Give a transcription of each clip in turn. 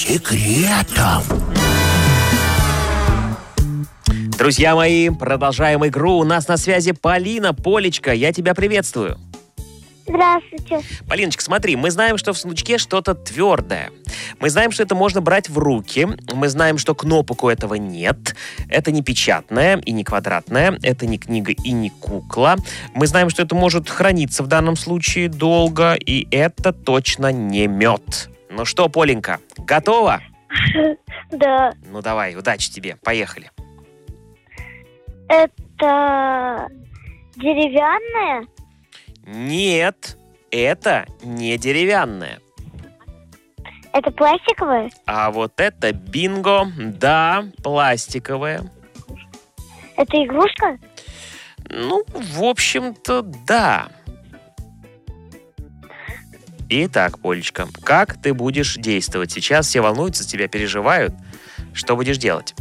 секретом. Друзья мои, продолжаем игру. У нас на связи Полина. Полечка, я тебя приветствую. Здравствуйте. Полиночка, смотри, мы знаем, что в сундучке что-то твердое. Мы знаем, что это можно брать в руки. Мы знаем, что кнопок у этого нет. Это не печатное и не квадратное. Это не книга и не кукла. Мы знаем, что это может храниться в данном случае долго. И это точно не мед. Ну что, Поленька, готова? Да. Ну давай, удачи тебе. Поехали. Это деревянное? Нет, это не деревянное. Это пластиковое? А вот это бинго, да, пластиковое. Это игрушка? Ну, в общем-то, да. Итак, Полечка, как ты будешь действовать? Сейчас все волнуются, тебя переживают. Что будешь делать?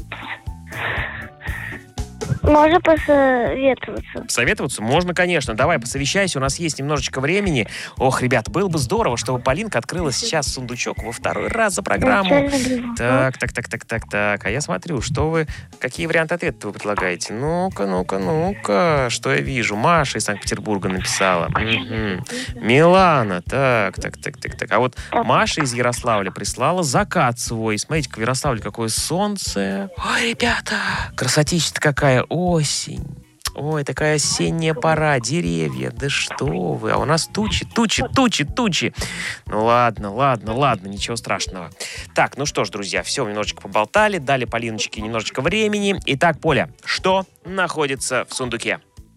Можно посоветоваться. Советоваться? Можно, конечно. Давай, посовещайся, у нас есть немножечко времени. Ох, ребят, было бы здорово, чтобы Полинка открыла сейчас сундучок во второй раз за программу. Так. А я смотрю, какие варианты ответа вы предлагаете? Ну-ка. Что я вижу? Маша из Санкт-Петербурга написала. Угу. Милана. Так. А вот Маша из Ярославля прислала закат свой. Смотрите, в Ярославле какое солнце. Ой, ребята, красотища-то какая. Осень. Ой, такая осенняя пора, деревья, да что вы, а у нас тучи. Ну ладно, ничего страшного. Так, ну что ж, друзья, все, немножечко поболтали, дали Полиночке немножечко времени. Итак, Поля, что находится в сундуке?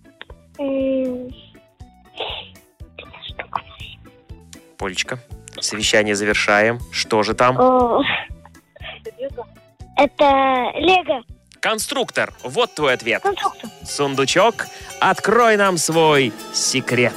Полечка, совещание завершаем. Что же там? Это Лего. Конструктор. Вот твой ответ. Конструктор. Сундучок, открой нам свой секрет.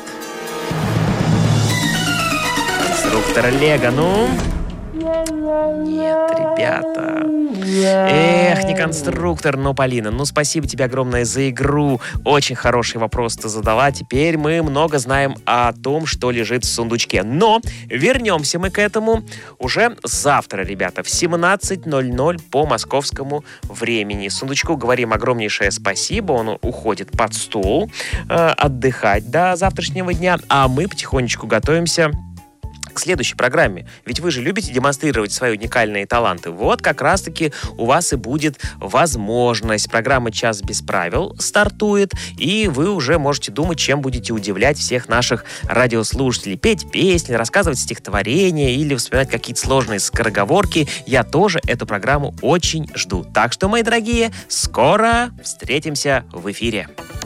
Конструктор Лего, ну? Нет, ребята. Эх, не конструктор, но, Полина, ну спасибо тебе огромное за игру. Очень хороший вопрос ты задала. Теперь мы много знаем о том, что лежит в сундучке. Но вернемся мы к этому уже завтра, ребята, в 17:00 по московскому времени. Сундучку говорим огромнейшее спасибо. Он уходит под стол отдыхать до завтрашнего дня. А мы потихонечку готовимся к следующей программе. Ведь вы же любите демонстрировать свои уникальные таланты. Вот как раз-таки у вас и будет возможность. Программа «Час без правил» стартует, и вы уже можете думать, чем будете удивлять всех наших радиослушателей. Петь песни, рассказывать стихотворения или вспоминать какие-то сложные скороговорки. Я тоже эту программу очень жду. Так что, мои дорогие, скоро встретимся в эфире.